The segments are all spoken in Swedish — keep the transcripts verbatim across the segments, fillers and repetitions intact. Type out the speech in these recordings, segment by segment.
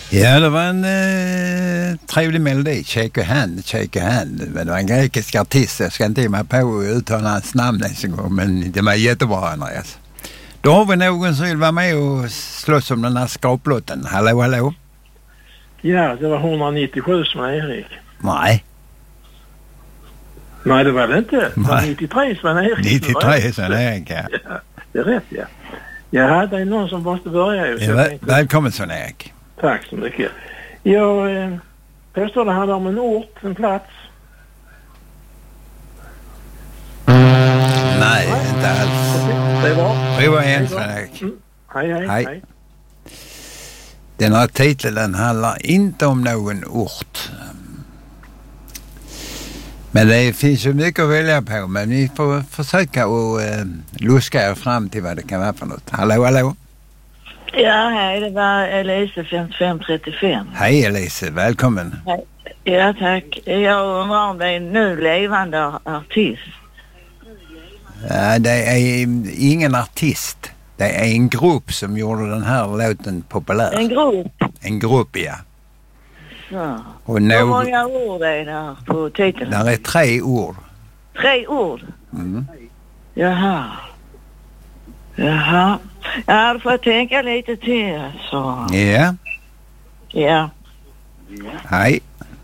Ja, det var en eh, trevlig melodi. Shake a hand, shake a hand. Men det var en grekisk artist. Jag ska inte ge mig på att uttala hans namn ens en gång, men det var jättebra, Andreas. Då har vi någon som vill vara med och slåss om den här skaplotten. Hallå, hallå? Ja, det var etthundranittiosju som var Erik. Nej. Nej, det var det inte. Det var nittiotre som var Erik. nittiotre som var Erik, ja. Ja. Det är rätt, ja. Jag hade någon som måste börja. Ja, väl, tänkte... Välkommen, Sven Erik. Tack så mycket. Jag eh, påstår det handlar om en ort, en plats. Nej, Nej. inte alls. Det var. Prova igen, Sven Erik. Mm. Hej, hej, hej, hej. Den här titeln handlar inte om någon ort. Men det finns ju mycket att välja på, men vi får försöka att eh, luska er fram till vad det kan vara för något. Hallå, hallå? Ja, hej, det var Elise femtiofem trettiofem. Hej Elise, välkommen. Hej. Ja, tack. Jag undrar om det är en nu levande artist. Ja, det är ingen artist. Det är en grupp som gjorde den här låten populär. En grupp? En grupp, ja. Ja. Och no... Hur många ord är där på titeln? Där är tre ord. Tre ord? Mm. Jaha. Jaha. Ja, då får jag tänka lite till. Så. Ja. Ja. Hej.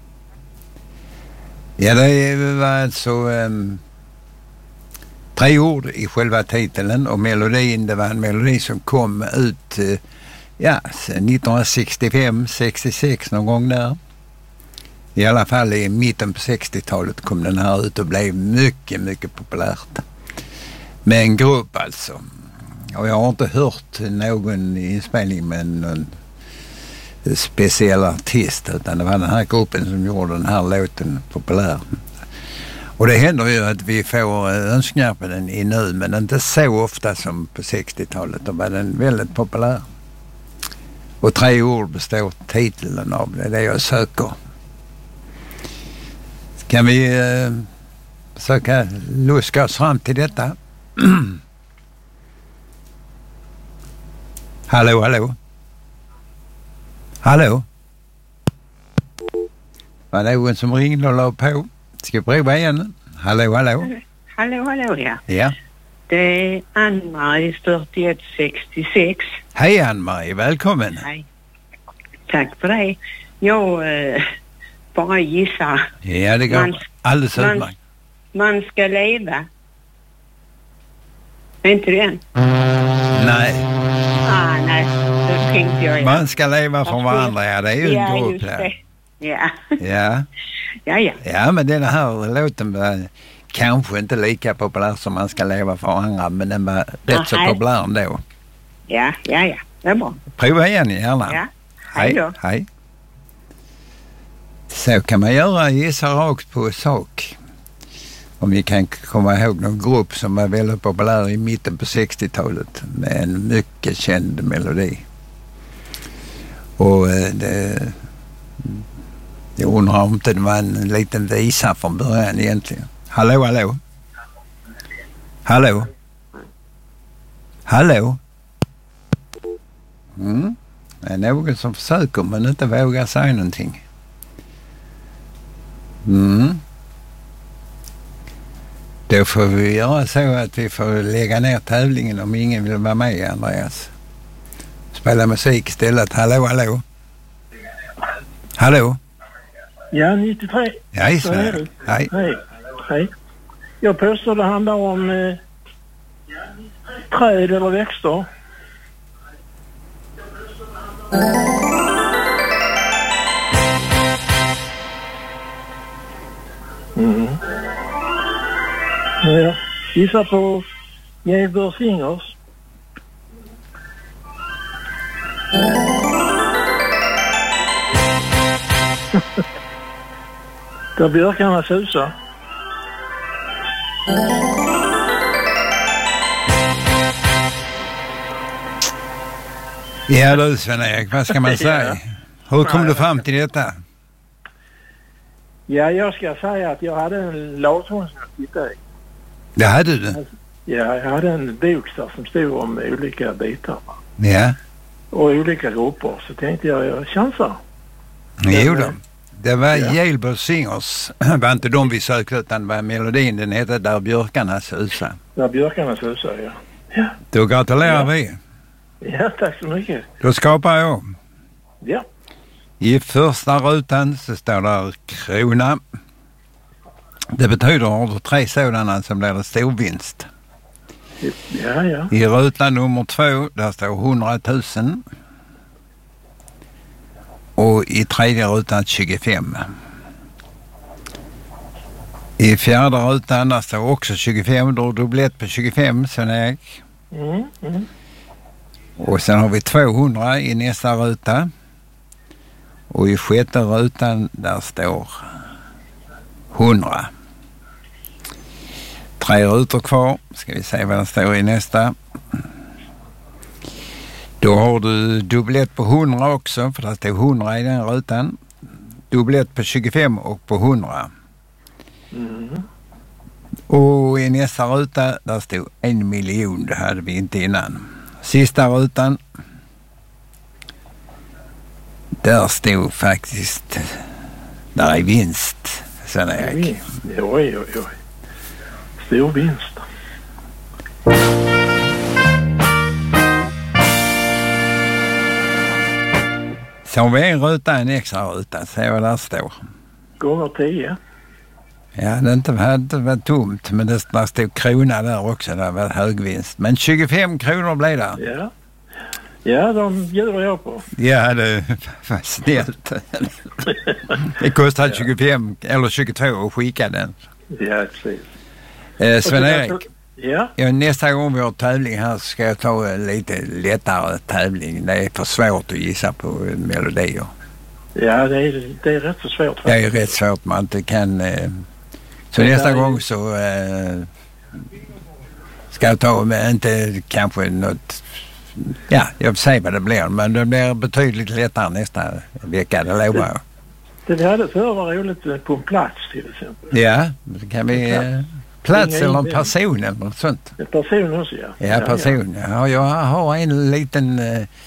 Ja, det var alltså um, tre ord i själva titeln, och melodin, det var en melodi som kom ut uh, ja, nittonhundrasextiofem sextiosex någon gång där. I alla fall i mitten på sextiotalet kom den här ut och blev mycket, mycket populärt. Med en grupp alltså. Och jag har inte hört någon inspelning med någon speciell artist, utan det var den här gruppen som gjorde den här låten populär. Och det händer ju att vi får önskningar på den i nu, men inte så ofta som på sextiotalet. Då var den väldigt populär. Och tre ord består titeln av, det är det jag söker. Kan vi eh, försöka luska oss fram till detta? Hallå, hallå? Hallå? Var det någon som ringde och la på? Ska vi prova igen? Hallå, hallå? Hallå, hallå, ja. Ja. Det är Ann-Marie fyrtioett sextiosex. Hej Ann-Marie, välkommen. Hej. Tack för det. Jag eh, bara gissar. Ja, det går man, alldeles man, utmärkt. Man ska leva. Är inte det än? Nej. Ah, nej. Det tänkte jag. Ja. Man ska leva från varandra, ja, det är ju ja, en grupp här. Ja. Ja. Ja, ja. Ja, men den här låten var kanske inte lika populär som Man ska leva för andra, men den var rätt ah, så hej. populär ändå. Ja, ja, ja. Det är bra. Prova igen gärna. Ja. Hej då. Hej. Så kan man göra, gissa rakt på sak. Om vi kan komma ihåg någon grupp som var väldigt populär i mitten på sextiotalet med en mycket känd melodi. Och det, jag undrar om inte det var en liten visa från början egentligen. Hallå, hallå? Hallå? Hallå? Mm. Det är någon som försöker men inte vågar säga någonting. Mm. Då får vi göra så att vi får lägga ner tävlingen om ingen vill vara med, Andreas. Spela musik istället. Hallå, hallå? Hallå? Ja, nittiotre. Hej, Sven. Hej. Hej. Hej. Jag påstår det handlar om eh, träd eller växter. Mm. Ja, gissa på Jävbör Singers. Där björkarna susar. Ja du Sven-Erik, vad ska man säga? Hur kom du fram till detta? Ja, jag ska säga att jag hade en lagshund som jag tittade i. Det hade du? Ja, jag hade en bok där som stod om olika bitar. Ja. och olika grupper. Så tänkte jag, jag chansar. Jo då. Det var Ja. Jailbird Singers. Det var inte de vi sökte utan det var melodin. Den hette Där björkarna susar. Där björkarna susar, ja. Ja. Då gratulerar Ja. vi. Ja, tack så mycket. Då skapar jag. Ja. I första rutan så står där krona. Det betyder har du tre sådana som blir det stor vinst. Ja, ja. I ruta nummer två där står hundratusen. Och i tredje rutan tjugofem. I fjärde rutan där står också tjugofem. Då har du dubblett på tjugofem, Sven-Erik. Mm, mm. Och sen har vi tvåhundra i nästa ruta. Och i sjätte rutan där står hundra. Tre rutor kvar. Ska vi se vad det står i nästa. Då har du dubblett på hundra också, för det står hundra i den rutan. Dubblett på tjugofem och på hundra. Mm. Och i nästa ruta där stod en miljon. Det hade vi inte innan. Sista rutan. Där stod faktiskt där är vinst, Sven-Erik. Oj, oj, oj. Stor vinst. Så har vi en ruta, en extra ruta. Se vad där står. Gånger tio. Ja, det inte var, det var tomt, men det där stod krona där också. Det var högvinst. Men tjugofem kronor blev det. Ja. Ja, de bjuder jag på. Ja, det var snällt. Det kostade tjugofem eller tjugotvå att skicka den. Ja, precis. Eh, Sven-Erik, Ja. ja, nästa gång vi har tävling här så ska jag ta en lite lättare tävling. Det är för svårt att gissa på melodier. Ja, det är, det är rätt så svårt. Det är rätt svårt, man inte kan... Eh, så Det nästa är- gång så eh, ska jag ta, men inte kanske något... Ja, jag får se vad det blir, men det blir betydligt lättare nästa vecka, det lovar jag. Det vi hade förr var roligt på en plats till exempel. Ja, då kan vi... Eh, plats Ringa eller in en den. person eller något sånt. En person också, ja. Ja, person. Ja, jag har en liten eh, eh,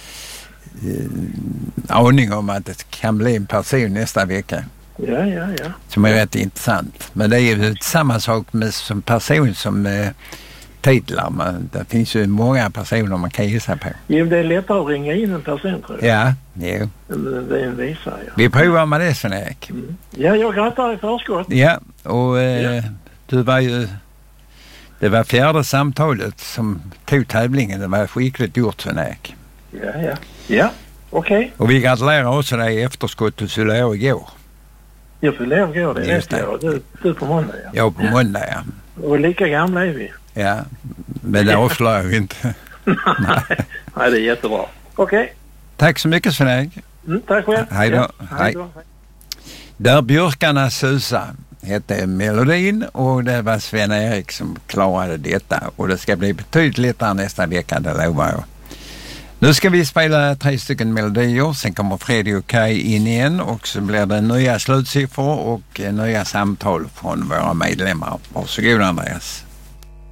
aning om att det kan bli en person nästa vecka Ja, ja, ja. som är rätt intressant. Men det är ju samma sak med som person som eh, titlar. Men det finns ju många personer man kan gissa på. Jo, det är lättare att ringa in en person, tror jag. Ja, jo. Än det är en visare, ja. Vi provar med det, Sven-Erik. Mm. Ja, jag grattar i förskott. Ja, och eh, Ja. du var ju... Det var fjärde samtalet som tog tävlingen. Det var skickligt gjort, Sven-Erik. Ja, ja. Ja, okej. Och vi gratulerar också dig i efterskott du fyllde år igår. Jag får lov gå det Just nästa det. år. Du, du på måndag, ja. Ja, på måndag, ja. Och lika gamla är vi. Ja, men det avslöjar vi inte. Nej, det är jättebra. Okej. Tack så mycket, Sven-Erik. Mm, tack själv. Hej då. Ja, Hej. då. Där björkarna susar hette melodin och det var Sven-Erik som klarade detta. Och det ska bli betydligt lättare nästa vecka, det lovar jag. Nu ska vi spela tre stycken melodier, sen kommer Freddy och Kai in igen och så blir det nya slutsiffror och nya samtal från våra medlemmar. Varsågod, Andreas.